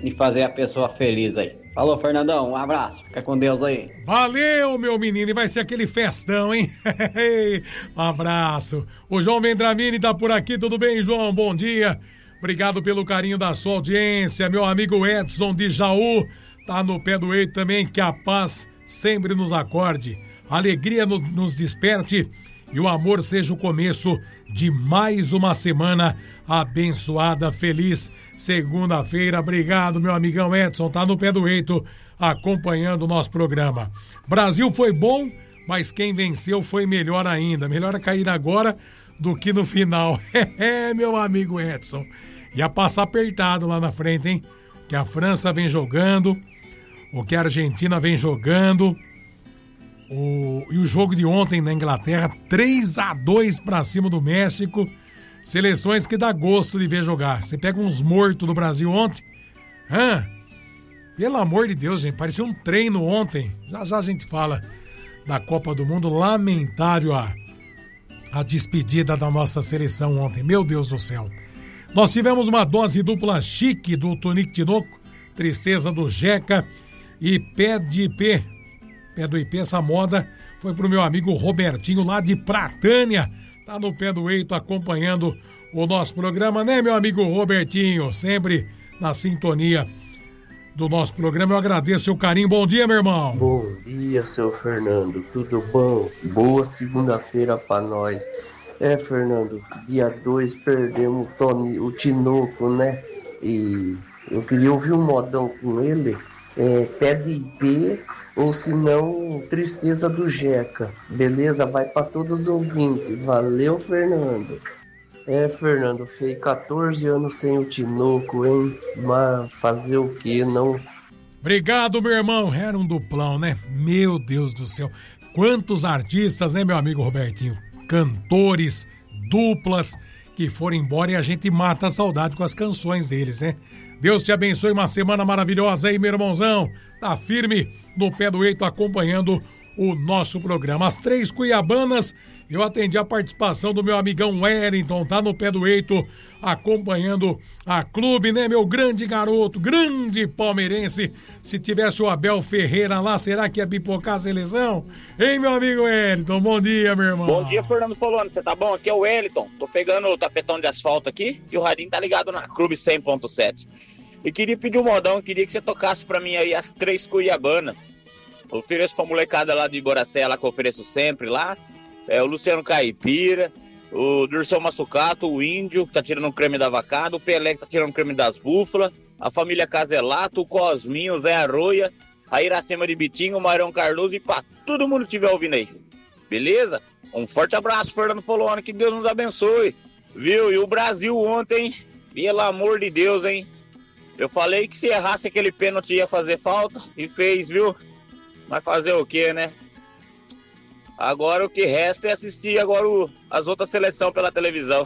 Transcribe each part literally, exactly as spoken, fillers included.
e fazer a pessoa feliz aí. Falou, Fernandão, um abraço, fica com Deus aí. Valeu, meu menino, e vai ser aquele festão, hein? Um abraço. O João Vendramini tá por aqui, tudo bem, João? Bom dia. Obrigado pelo carinho da sua audiência. Meu amigo Edson de Jaú tá no pé do eito também. Que a paz sempre nos acorde, a alegria no, nos desperte e o amor seja o começo de mais uma semana abençoada, feliz segunda-feira. Obrigado, meu amigão Edson, tá no pé do eito acompanhando o nosso programa. Brasil foi bom, mas quem venceu foi melhor ainda. Melhor é cair agora do que no final. É, meu amigo Edson. Ia passar apertado lá na frente, hein? Que a França vem jogando, o que a Argentina vem jogando. O... E o jogo de ontem na Inglaterra, três a dois pra cima do México. Seleções que dá gosto de ver jogar. Você pega uns mortos do Brasil ontem. Hã? Pelo amor de Deus, gente. Parecia um treino ontem. Já já a gente fala da Copa do Mundo. Lamentável a, a despedida da nossa seleção ontem. Meu Deus do céu. Nós tivemos uma dose dupla chique do Tonico Tinoco, Tristeza do Jeca e Pé de Ipê. Pé do Ipê, essa moda foi pro meu amigo Robertinho lá de Pratânia. Tá no pé do eito acompanhando o nosso programa, né, meu amigo Robertinho? Sempre na sintonia do nosso programa. Eu agradeço o seu carinho. Bom dia, meu irmão. Bom dia, seu Fernando. Tudo bom? Boa segunda-feira pra nós. É, Fernando, dia dois perdemos o, Tony, o Tinoco, né? E eu queria ouvir um modão com ele. É, Pé de Ipê ou se não, Tristeza do Jeca. Beleza? Vai pra todos os ouvintes. Valeu, Fernando. É, Fernando, fez quatorze anos sem o Tinoco, hein? Mas fazer o que, não? Obrigado, meu irmão. Era um duplão, né? Meu Deus do céu. Quantos artistas, né, meu amigo Robertinho? Cantores, duplas que foram embora e a gente mata a saudade com as canções deles, né? Deus te abençoe, uma semana maravilhosa aí, meu irmãozão. Tá firme no pé do eito acompanhando o nosso programa. As três cuiabanas, eu atendi a participação do meu amigão Wellington, tá no pé do eito acompanhando a clube, né, meu grande garoto, grande palmeirense. Se tivesse o Abel Ferreira lá, será que ia pipocar a seleção? Hein, meu amigo Wellington? Bom dia, meu irmão. Bom dia, Fernando Foloni, você tá bom? Aqui é o Wellington, tô pegando o tapetão de asfalto aqui e o radinho tá ligado na Clube cem ponto sete. E queria pedir um modão, queria que você tocasse pra mim aí as três cuiabanas. Eu ofereço pra molecada lá de Iboracé, lá que eu ofereço sempre lá. É o Luciano Caipira, o Dirceu Massucato, o Índio, que tá tirando o creme da vacada, o Pelé, que tá tirando o creme das búfalas, a família Caselato, o Cosminho, o Zé Arroia, a Iracema de Bitinho, o Mairão Cardoso e pra todo mundo que estiver ouvindo aí. Beleza? Um forte abraço, Fernando Foloni, que Deus nos abençoe. Viu? E o Brasil ontem, pelo amor de Deus, hein? Eu falei que se errasse aquele pênalti ia fazer falta e fez, viu? Mas fazer o quê, né? Agora o que resta é assistir agora o, as outras seleções pela televisão.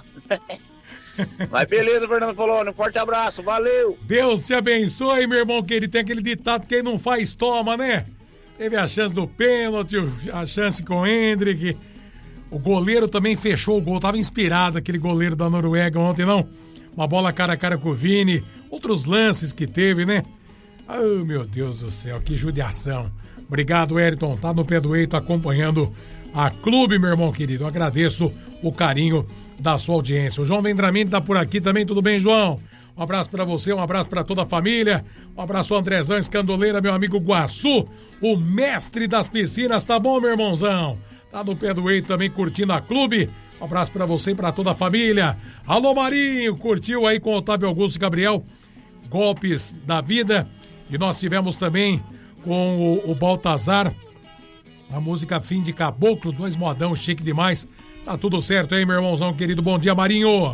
Mas beleza, Fernando Foloni, um forte abraço, valeu! Deus te abençoe, meu irmão querido. Tem aquele ditado, quem não faz, toma, né? Teve a chance do pênalti, a chance com o Hendrick. O goleiro também fechou o gol, tava inspirado aquele goleiro da Noruega ontem, não? Uma bola cara a cara com o Vini, outros lances que teve, né? Oh, meu Deus do céu, que judiação. Obrigado, Wellington, tá no pé do eito acompanhando a clube, meu irmão querido. Eu agradeço o carinho da sua audiência. O João Vendramini tá por aqui também, tudo bem, João? Um abraço pra você, um abraço pra toda a família. Um abraço ao Andrezão Escandoleira, meu amigo Guaçu, o mestre das piscinas, tá bom, meu irmãozão? Tá no pé do eito também curtindo a clube. Um abraço pra você e pra toda a família. Alô, Marinho, curtiu aí com o Otávio Augusto e Gabriel, Golpes da Vida. E nós tivemos também com o, o Baltazar, a música Fim de Caboclo, dois modão, chique demais. Tá tudo certo aí, meu irmãozão querido. Bom dia, Marinho.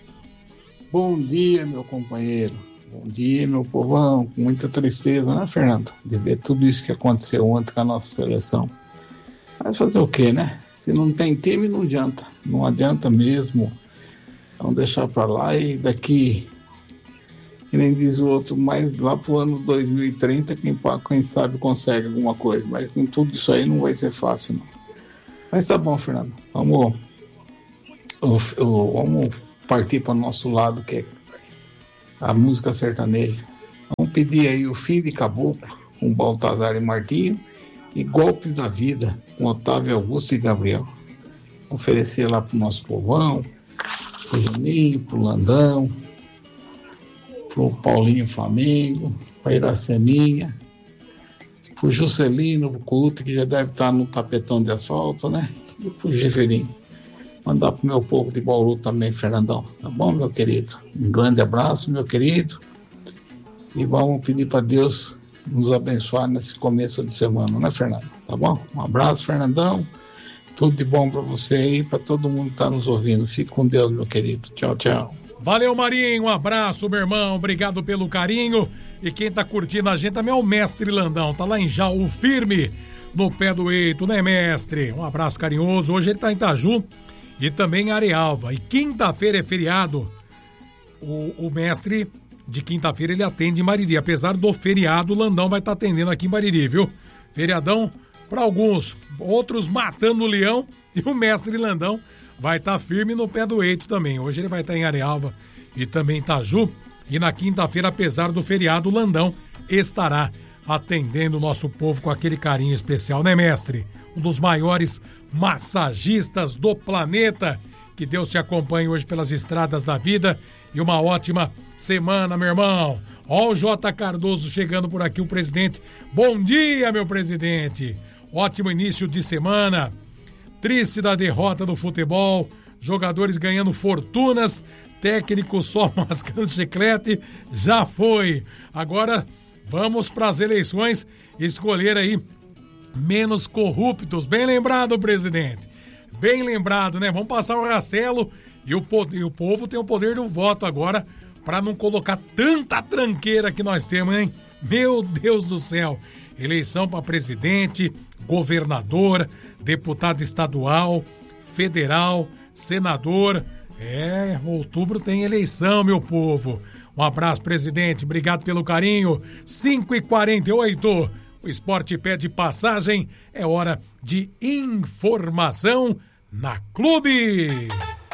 Bom dia, meu companheiro. Bom dia, meu povão. Com muita tristeza, né, Fernando? De ver tudo isso que aconteceu ontem com a nossa seleção. Mas fazer o quê, né? Se não tem time, não adianta. Não adianta mesmo. Vamos deixar pra lá e daqui, que nem diz o outro, mas lá pro ano dois mil e trinta, quem, quem sabe consegue alguma coisa. Mas com tudo isso aí não vai ser fácil, não. Mas tá bom, Fernando. Vamos, vamos partir para o nosso lado, que é a música sertaneja. Vamos pedir aí o fim de Caboclo, com Baltazar e Martinho, e Golpes da Vida, com Otávio Augusto e Gabriel. Oferecer lá pro nosso povão, pro Juninho, pro Landão, pro Paulinho Flamengo, pra Iraceminha, pro Juscelino, pro Couto, que já deve estar no tapetão de asfalto, né? E pro Giferino. Mandar pro meu povo de Bauru também, Fernandão. Tá bom, meu querido? Um grande abraço, meu querido. E vamos pedir para Deus nos abençoar nesse começo de semana, né, Fernando? Tá bom? Um abraço, Fernandão. Tudo de bom para você aí, para todo mundo que tá nos ouvindo. Fique com Deus, meu querido. Tchau, tchau. Valeu, Marinho. Um abraço, meu irmão. Obrigado pelo carinho. E quem tá curtindo a gente também é o Mestre Landão. Tá lá em Jaú, firme, no pé do eito, né, mestre? Um abraço carinhoso. Hoje ele tá em Itaju e também em Arealva. E quinta-feira é feriado. O, o mestre, de quinta-feira, ele atende em Mariri. Apesar do feriado, o Landão vai estar tá atendendo aqui em Mariri, viu? Feriadão para alguns, outros matando o leão. E o mestre Landão vai estar tá firme no pé do eito também. Hoje ele vai estar tá em Arealva e também em Itaju. E na quinta-feira, apesar do feriado, o Landão estará atendendo o nosso povo com aquele carinho especial, né, mestre? Um dos maiores massagistas do planeta. Que Deus te acompanhe hoje pelas estradas da vida e uma ótima semana, meu irmão. Ó o J. Cardoso chegando por aqui, o presidente. Bom dia, meu presidente. Ótimo início de semana. Triste da derrota do futebol. Jogadores ganhando fortunas. Técnico só mascando chiclete. Já foi. Agora vamos para as eleições escolher aí menos corruptos. Bem lembrado, presidente. Bem lembrado, né? Vamos passar o rastelo e o, e o povo tem o poder do voto agora para não colocar tanta tranqueira que nós temos, hein? Meu Deus do céu. Eleição para presidente, governador, deputado estadual, federal, senador. É, outubro tem eleição, meu povo. Um abraço, presidente. Obrigado pelo carinho. cinco e quarenta e oito. O esporte pede passagem, é hora de informação na Clube.